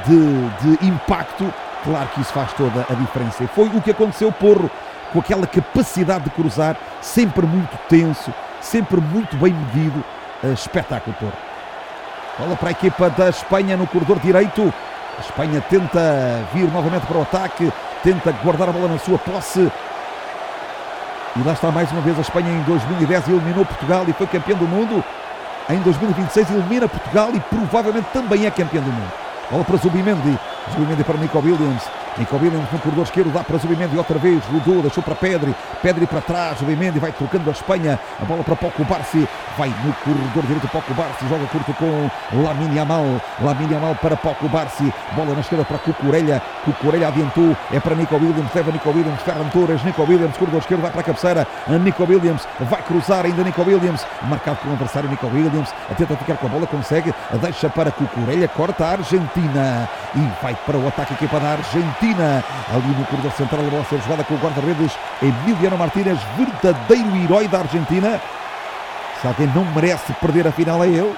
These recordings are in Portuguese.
de impacto, claro que isso faz toda a diferença. E foi o que aconteceu. Porro, com aquela capacidade de cruzar, sempre muito tenso, sempre muito bem medido. Espetáculo, Porro. Bola para a equipa da Espanha no corredor direito. A Espanha tenta vir novamente para o ataque, tenta guardar a bola na sua posse. E lá está mais uma vez a Espanha. Em 2010 eliminou Portugal e foi campeão do mundo. Em 2026 elimina Portugal e provavelmente também é campeão do mundo. Bola para Zubimendi. Zubimendi para Nico Williams. Nico Williams no corredor esquerdo, dá para Zubimendi outra vez, rodou, deixou para Pedri. Pedri para trás, Zubimendi vai trocando a Espanha. A bola para Pau Cubarsí, vai no corredor direito. Pau Cubarsí joga curto com Lamine Yamal. Lamine Yamal para Pau Cubarsí, bola na esquerda para Cucurella. Cucurella adiantou, é para Nico Williams, leva Nico Williams, Ferran Torres. Nico Williams, corredor esquerdo, vai para a cabeceira. Nico Williams vai cruzar, ainda Nico Williams, marcado pelo adversário. Nico Williams tenta ficar com a bola, consegue, deixa para Cucurella, corta a Argentina e vai para o ataque, equipa da Argentina. Ali no corredor central, a bola a ser jogada com o guarda-redes Emiliano Martínez, verdadeiro herói da Argentina. Se alguém não merece perder a final é ele.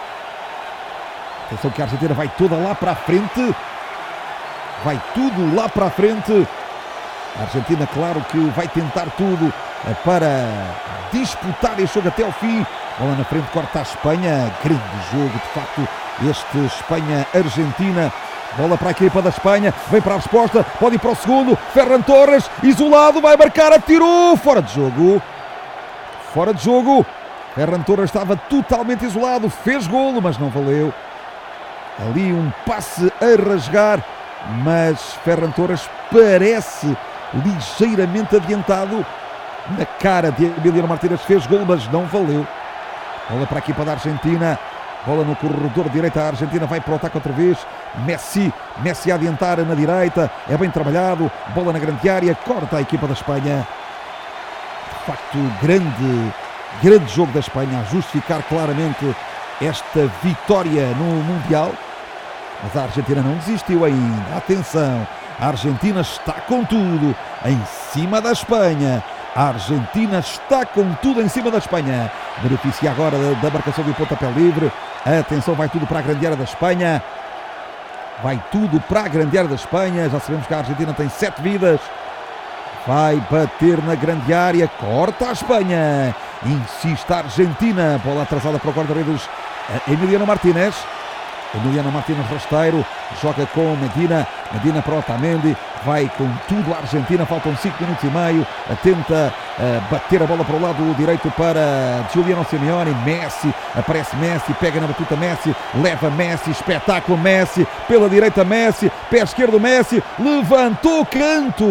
Atenção que a Argentina vai toda lá para a frente. Vai tudo lá para a frente. A Argentina, claro que vai tentar tudo para disputar este jogo até ao fim. Bola na frente, corta a Espanha. Grande jogo, de facto, este Espanha-Argentina. Bola para a equipa da Espanha, vem para a resposta, pode ir para o segundo. Ferran Torres, isolado, vai marcar, atirou, fora de jogo. Fora de jogo. Ferran Torres estava totalmente isolado, fez golo, mas não valeu. Ali um passe a rasgar, mas Ferran Torres parece ligeiramente adiantado. Na cara de Emiliano Martínez, fez golo, mas não valeu. Bola para a equipa da Argentina. Bola no corredor direito, a Argentina vai para o ataque outra vez. Messi a adiantar na direita, é bem trabalhado. Bola na grande área, corta a equipa da Espanha. De facto, grande jogo da Espanha, a justificar claramente esta vitória no Mundial. Mas a Argentina não desistiu ainda. Atenção, a Argentina está com tudo em cima da Espanha. A Argentina está com tudo em cima da Espanha. Beneficia agora da marcação do pontapé livre. Atenção, vai tudo para a grande área da Espanha. Vai tudo para a grande área da Espanha. Já sabemos que a Argentina tem 7 vidas. Vai bater na grande área. Corta a Espanha. Insiste a Argentina. Bola atrasada para o guarda-redes Emiliano Martínez. Emiliano Martínez rasteiro, joga com Medina para Otamendi, vai com tudo a Argentina, faltam 5 minutos e meio, tenta bater a bola para o lado direito para Giuliano Simeone. Messi, aparece Messi, pega na batuta Messi, leva Messi, espetáculo Messi, pela direita Messi, pé esquerdo Messi, levantou canto,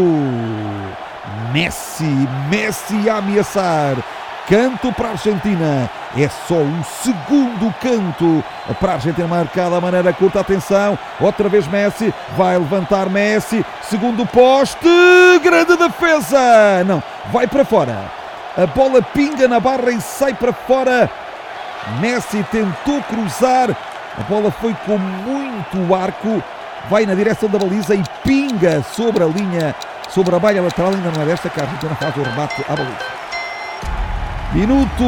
Messi a ameaçar. Canto para a Argentina, é só um segundo canto para a Argentina, marcada a maneira curta. Atenção, outra vez Messi, vai levantar Messi, segundo poste, grande defesa, não, vai para fora, a bola pinga na barra e sai para fora. Messi tentou cruzar, a bola foi com muito arco, vai na direção da baliza e pinga sobre a linha, sobre a malha lateral. Ainda não é desta que a Argentina faz o remate à baliza. Minuto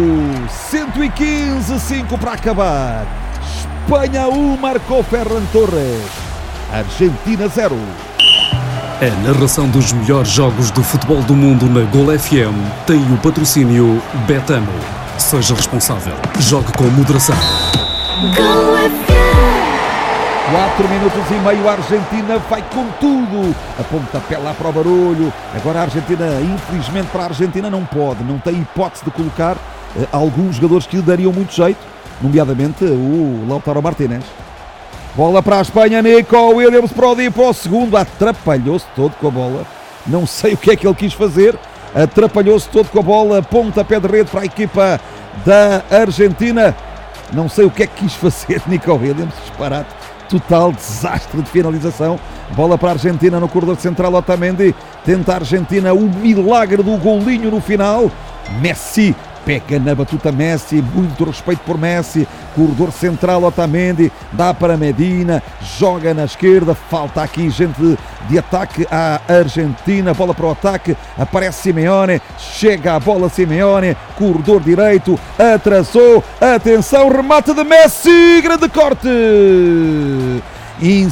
115, 5 para acabar. Espanha 1, marcou Ferran Torres. Argentina 0. A narração dos melhores jogos de futebol do mundo na Gol FM tem o patrocínio Betano. Seja responsável. Jogue com moderação. Gol FM. 4 minutos e meio, a Argentina vai com tudo. A pontapé lá para o barulho. Agora a Argentina, infelizmente para a Argentina, não tem hipótese de colocar alguns jogadores que lhe dariam muito jeito, nomeadamente o Lautaro Martínez. Bola para a Espanha, Nico Williams para o segundo, atrapalhou-se todo com a bola. Não sei o que é que ele quis fazer, atrapalhou-se todo com a bola. Pontapé de rede para a equipa da Argentina. Não sei o que é que quis fazer Nico Williams, disparate. Total desastre de finalização. Bola para a Argentina no corredor central. Otamendi tenta a Argentina o milagre do golinho no final. Messi pega na batuta Messi, muito respeito por Messi. Corredor central, Otamendi dá para Medina, joga na esquerda, falta aqui gente de ataque à Argentina. Bola para o ataque, aparece Simeone, chega a bola Simeone, corredor direito, atrasou, atenção, remate de Messi, grande corte.